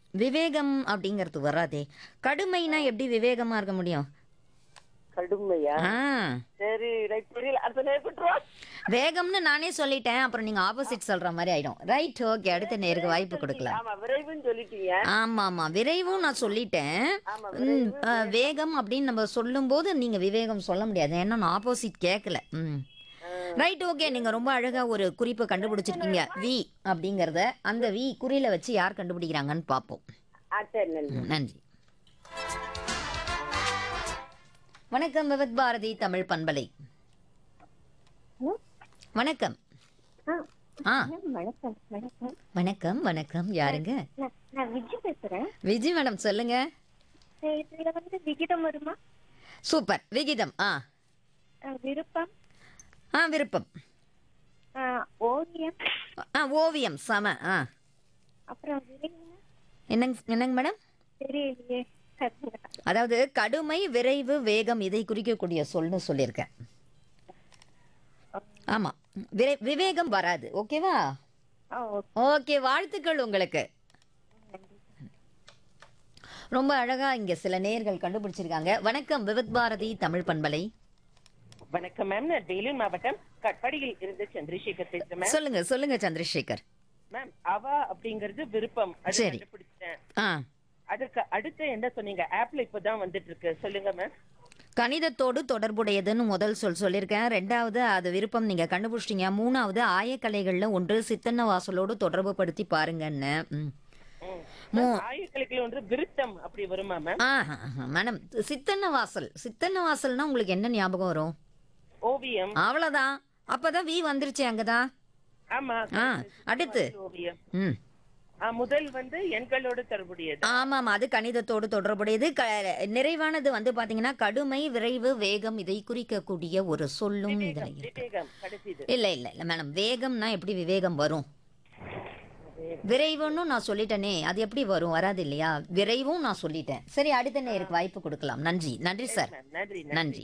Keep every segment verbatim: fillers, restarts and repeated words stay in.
விவேகம் அப்படிங்கிறது வராதே. கடுமைனா எப்படி விவேகமா இருக்க முடியும்? கடுமையா? ஆ சரி, எனக்கு தெரியல. அடுத்த நேரம் விட்டுருவா. வேகம்னு நானே சொல்லிட்டேன். அப்புறம் நீங்க ஆப்போசிட் சொல்ற மாதிரி ஆயிடும். Right, okay. அடுத்த நேருக்கு வாய்ப்பு கொடுக்கலாம். ஆமா, விரைவுன்னு சொல்லிட்டீங்க. ஆமா ஆமா விரைவும் நான் சொல்லிட்டேன். ஆமா, ம், விரைவு. அ, வேகம் அப்படின்னு நம்ம சொல்லும்போது நீங்க விவேகம் சொல்ல முடியாது. ஏன்னா நான் ஆப்போசிட் கேட்கல. ம் ரைட், ஓகே. நீங்க ரொம்ப அழகா ஒரு குறிப்பை கண்டுபிடிச்சிருக்கீங்க. வி அப்படிங்கறத அந்த வி குறியில வச்சு யார் கண்டுபிடிக்கிறாங்கன்னு பார்ப்போம். ஆ, சரி, நன்றி. ம், நன்றி. வணக்கம் விவத் பாரதி தமிழ் பண்பலை. வணக்கம். ஆ வணக்கம் வணக்கம் வணக்கம் வணக்கம் யாருங்க? நான் நான் விஜய் பேசுறேன். விஜி மேடம் சொல்லுங்க. இதுல வந்து விகிதம் வருமா? சூப்பர். விகிதம். ஆ அஹ் விருப்பம், ஆ விருப்பம். அஹ் ஓவியம், ஆ ஓவியம். சம. ஆ அப்புறம் விரைவு என்னங்க என்னங்க மேடம்? தெரியலையே. அதாவது கடுமை, விரைவு, வேகம் இதை குறிக்கக்கூடிய சொல்னு சொல்லியிருக்கேன். ஆமா, விரை விவேகம் வராது. ஓகேவா? ஆ, ஓகே. ஓகே, வாழ்த்துக்கள் உங்களுக்கு. ரொம்ப அழகா இங்க சில நேயர்கள் கண்டுபிடிச்சிருக்காங்க. வணக்கம் விவித் பாரதி தமிழ் பண்பலை. வணக்கம் மேம். நான் வேலூர் மாவட்டம் கட்பாடியில் இருந்து சந்திரசேகர் பேசுறேன் மேம். சொல்லுங்க சொல்லுங்க சந்திரசேகர். மேம், அவா அப்படிங்கிறது விருப்பம். அது சரி. கண்டுபிடிச்சேன். ஆ அதுக்கு அடுத்து என்ன சொன்னீங்க? ஆப்ல இப்பதான் வந்துட்டு இருக்கு. சொல்லுங்க மேம். கணிதத்தோடு தொடர்புடையதுன்னு முதல் சொல் சொல்லியிருக்கேன். ரெண்டாவது அது விருப்பம் நீங்க கண்டுபிடிச்சிட்டீங்க. மூணாவது ஆயக்கலைகள்ல ஒன்று சித்தன்ன வாசலோடு தொடர்பு படுத்தி பாருங்கன்னு. ம். மூ ஆயுக்களுக்கு ஒன்று விருத்தம் அப்படி வருமா மேம்? ஆ மேடம், சித்தன்ன வாசல். சித்தன்ன வாசல்னா உங்களுக்கு என்ன ஞாபகம் வரும்? ஓவியம். அவ்வளவுதான். அப்பதான் வி வந்துருச்சு அங்கதான். ஆமா. ஆ அடுத்து. ஓவியம். ம் ஆ, முதல் வந்து எண்களோடு தொடர்புடையது. ஆமாம், அது கணிதத்தோடு தொடர்புடையது. க நிறைவானது வந்து பாத்தீங்கன்னா கடுமை, விரைவு, வேகம் இதை குறிக்கக்கூடிய ஒரு சொல்லும் இதுல விவேகம், இருக்கு. விவேகம் கடைசிது. இல்ல இல்ல இல்ல மேடம், வேகம்னா எப்படி விவேகம் வரும்? விரைவுன்னு நான் சொல்லிட்டேனே, அது எப்படி வரும்? வராது இல்லையா? விரைவும் நான் சொல்லிட்டேன். சரி, அடுத்த நேருக்கு வாய்ப்பு கொடுக்கலாம். நன்றி நன்றி சார். மேம், நன்றி நன்றி.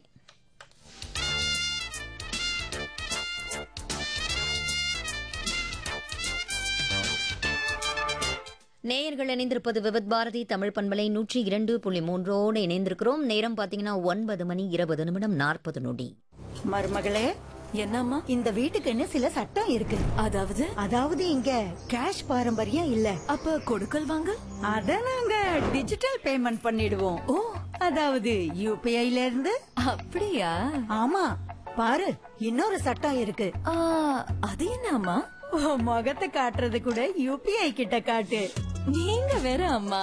நேயர்கள் இணைந்திருப்பது விவித் பாரதி தமிழ் பண்பலை நூற்றி இரண்டு புள்ளி மூன்றோடு இணைந்திருக்கிறோம். நேரம் பாத்தீங்கன்னா ஒன்பது மணி இருபது நிமிடம் நாற்பது நொடி. மருமகளே, என்னம்மா? இந்த வீட்டுக்குன்னு சில சட்டம் இருக்கு. அதாவது அதாவது இங்க கேஷ் பாரம்பரியம் இல்ல. அப்ப கொடுக்கல் வாங்க அத நாங்க டிஜிட்டல் பேமெண்ட் பண்ணிடுவோம். ஓ, அதாவது யூபிஐல இருந்து. அப்படியா? ஆமா, பாரு இன்னொரு சட்டம் இருக்கு. ஆ, அது என்னம்மா? உன் முகத்தை காட்டுறது கூட யூபிஐ கிட்ட காட்டு. நீங்க வேற அம்மா.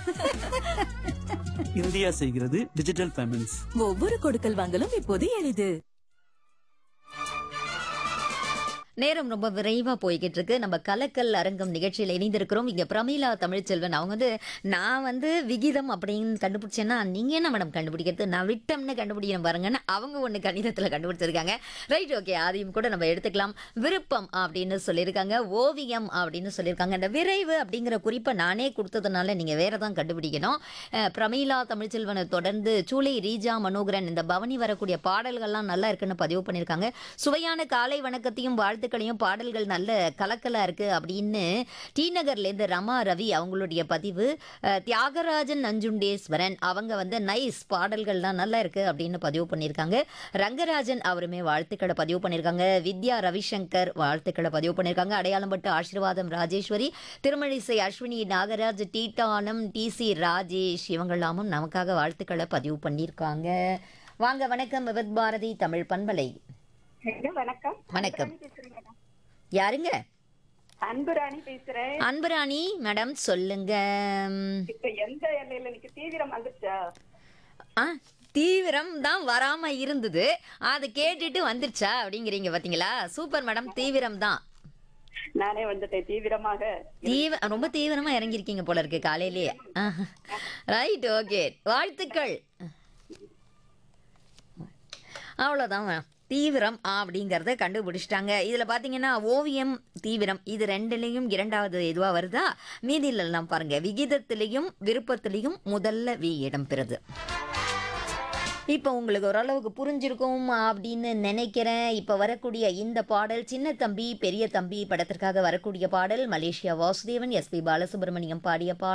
இந்தியா செய்கிறது டிஜிட்டல் பேமெண்ட்ஸ். ஒவ்வொரு கொடுக்கல் வாங்கலும் இப்போது எளிது. நேரம் ரொம்ப விரைவா போய்கிட்டு இருக்கு. நம்ம கலக்கல் அரங்கம் நிகழ்ச்சியில் இணைந்திருக்கிறோம். இங்க பிரமீளா தமிழ்ச்செல்வன் அவங்க வந்து நான் வந்து விகிதம் அப்படின்னு கண்டுபிடிச்சேன்னா நீங்க என்ன மேடம் கண்டுபிடிக்கிறது, நான் விட்டம்னு கண்டுபிடிக்கணும் பாருங்கன்னு அவங்க ஒண்ணு கணிதத்துல கண்டுபிடிச்சிருக்காங்க. Right, okay. அதையும் கூட நம்ம எடுத்துக்கலாம். விருப்பம் அப்படின்னு சொல்லியிருக்காங்க, ஓவியம் அப்படின்னு சொல்லியிருக்காங்க. இந்த விரைவு அப்படிங்கிற குறிப்பை நானே கொடுத்ததுனால நீங்க வேற தான் கண்டுபிடிக்கணும். அஹ், பிரமீளா தமிழ்ச்செல்வனை தொடர்ந்து சூளை ரீஜா மனோகரன் இந்த பவனி வரக்கூடிய பாடல்கள்லாம் நல்லா இருக்குன்னு பதிவு பண்ணியிருக்காங்க. சுவையான காலை வணக்கத்தையும் வாழ்த்து பாடல்கள் நல்ல கலக்கலா இருக்கு அப்படின்னு டி நகர்ல இருந்து ரமா ரவி அவங்களுடைய பதிவு. தியாகராஜன் நஞ்சுண்டேஸ்வரன் அவங்க வந்து நைஸ் பாடல்கள்லாம் நல்லா இருக்கு அப்படின்னு பதிவு பண்ணியிருக்காங்க. ரங்கராஜன் அவருமே வாழ்த்துக்களை பதிவு பண்ணியிருக்காங்க. வித்யா ரவிசங்கர் வாழ்த்துக்களை பதிவு பண்ணியிருக்காங்க. அடையாளம்பட்டு ஆசீர்வாதம் ராஜேஸ்வரி, திருமழிசை அஸ்வினி நாகராஜ், டீட்டானம், டி சி ராஜேஷ் இவங்கெல்லாமும் நமக்காக வாழ்த்துக்களை பதிவு பண்ணியிருக்காங்க. வாங்க, வணக்கம் விவித் பாரதி தமிழ் பண்பலை. வணக்கம். வணக்கம். யாருங்க? அன்புராணி பேசுறேன். அன்புராணி மேடம் சொல்லுங்க. இப்ப எந்த எல்லையில எனக்கு தீவிரம் வந்துச்சா? ஆ, தீவிரம் தான் வராம இருந்தது, அதை கேட்டுட்டு வந்துருச்சா அப்படிங்கிறீங்க. பாத்தீங்களா? சூப்பர் மேடம், தீவிரம் தான். நானே வந்துட்டேன் தீவிரமாக. தீவ ரொம்ப தீவிரமா இறங்கியிருக்கீங்க போல இருக்கு காலையிலேயே. Right, okay. வாழ்த்துக்கள். அவ்வளோதான் மேம், தீவிரம் அப்படிங்கறத கண்டுபிடிச்சிட்டாங்க. இதுல பாத்தீங்கன்னா ஓவியம், தீவிரம் இது ரெண்டுலயும் இரண்டாவது இதுவா வருதா? மீதியில எல்லாம் பாருங்க விகிதத்திலையும் விருப்பத்திலையும் முதல்ல வி இடம் பெறுது. இப்போ உங்களுக்கு ஓரளவுக்கு புரிஞ்சிருக்கும் அப்படின்னு நினைக்கிறேன். இப்போ வரக்கூடிய இந்த பாடல் சின்ன தம்பி பெரிய தம்பி படத்திற்காக வரக்கூடிய பாடல். Malaysia Vasudevan, S B Balasubramaniam பாடிய பாடல்.